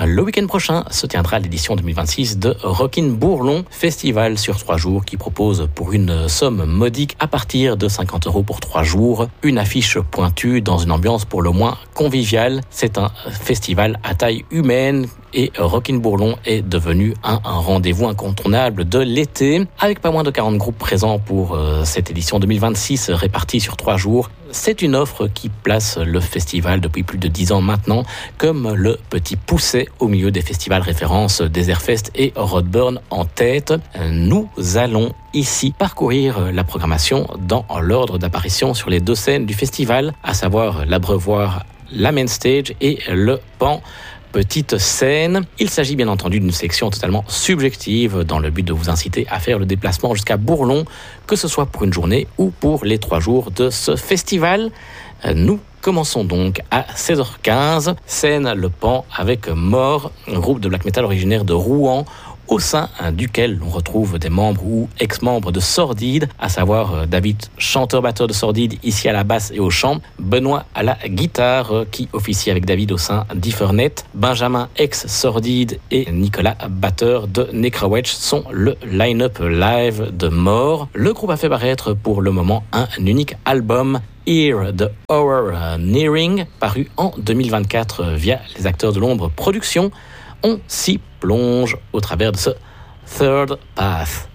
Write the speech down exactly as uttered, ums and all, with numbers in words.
Le week-end prochain se tiendra l'édition deux mille vingt-six de Rockin' Bourlon, festival sur trois jours qui propose pour une somme modique à partir de cinquante euros pour trois jours, une affiche pointue dans une ambiance pour le moins conviviale. C'est un festival à taille humaine et Rockin' Bourlon est devenu un, un rendez-vous incontournable de l'été. Avec pas moins de quarante groupes présents pour euh, cette édition deux mille vingt-six répartie sur trois jours, c'est une offre qui place le festival depuis plus de dix ans maintenant comme le petit pousset au milieu des festivals références Desertfest et Roadburn en tête. Nous allons ici parcourir la programmation dans l'ordre d'apparition sur les deux scènes du festival, à savoir l'Abreuvoir, la Main Stage et le Pan Petite Scène. Il s'agit bien entendu d'une section totalement subjective dans le but de vous inciter à faire le déplacement jusqu'à Bourlon, que ce soit pour une journée ou pour les trois jours de ce festival. Nous commençons donc à seize heures quinze, scène Le Pan avec Mort, un groupe de black metal originaire de Rouen, au sein duquel l'on retrouve des membres ou ex-membres de Sordide, à savoir David, chanteur-batteur de Sordide, ici à la basse et au chant, Benoît à la guitare, qui officie avec David au sein d'Iffernet, Benjamin, ex-Sordide, et Nicolas, batteur de Necrawetch, sont le line-up live de Mort. Le groupe a fait paraître pour le moment un unique album, Hear the Horror Nearing, paru en deux mille vingt-quatre via les Acteurs de l'Ombre Productions. On s'y plonge au travers de ce Third Path.